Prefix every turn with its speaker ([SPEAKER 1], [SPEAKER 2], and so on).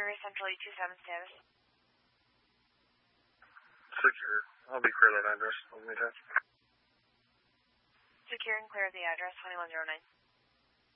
[SPEAKER 1] Missouri Central 827 status.
[SPEAKER 2] Secure. I'll be clear that address.
[SPEAKER 1] Secure and clear of the address, 2109.